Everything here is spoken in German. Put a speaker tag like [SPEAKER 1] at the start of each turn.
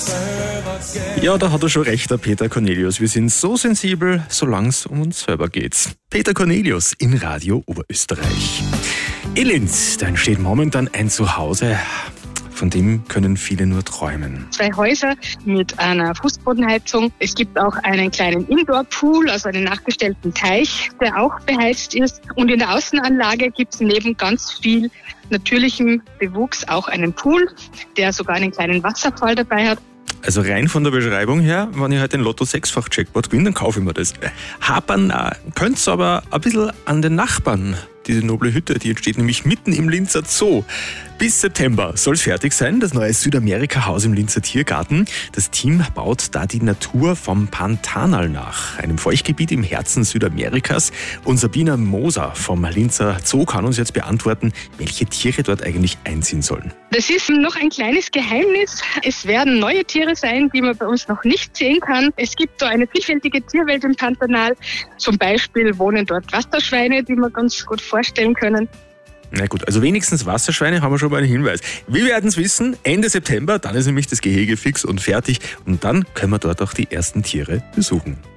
[SPEAKER 1] Ja, da hat er schon recht, der Peter Cornelius. Wir sind so sensibel, solange es um uns selber geht. Peter Cornelius in Radio Oberösterreich. In Linz, da entsteht momentan ein Zuhause, von dem können viele nur träumen.
[SPEAKER 2] 2 Häuser mit einer Fußbodenheizung. Es gibt auch einen kleinen Indoor-Pool, also einen nachgestellten Teich, der auch beheizt ist. Und in der Außenanlage gibt es neben ganz viel natürlichem Bewuchs auch einen Pool, der sogar einen kleinen Wasserfall dabei hat.
[SPEAKER 1] Also rein von der Beschreibung her, wenn ich heute den Lotto-6-fach-Jackpot gewinne, dann kaufe ich mir das. Hapern könnte es aber ein bisschen an den Nachbarn. Diese noble Hütte, die entsteht nämlich mitten im Linzer Zoo. Bis September soll es fertig sein, das neue Südamerika-Haus im Linzer Tiergarten. Das Team baut da die Natur vom Pantanal nach, einem Feuchtgebiet im Herzen Südamerikas. Und Sabina Moser vom Linzer Zoo kann uns jetzt beantworten, welche Tiere dort eigentlich einziehen sollen.
[SPEAKER 2] Das ist noch ein kleines Geheimnis. Es werden neue Tiere sein, die man bei uns noch nicht sehen kann. Es gibt so eine vielfältige Tierwelt im Pantanal. Zum Beispiel wohnen dort Wasserschweine, die man ganz gut vorstellen können.
[SPEAKER 1] Na gut, also wenigstens Wasserschweine haben wir schon mal einen Hinweis. Wir werden es wissen, Ende September, dann ist nämlich das Gehege fix und fertig und dann können wir dort auch die ersten Tiere besuchen.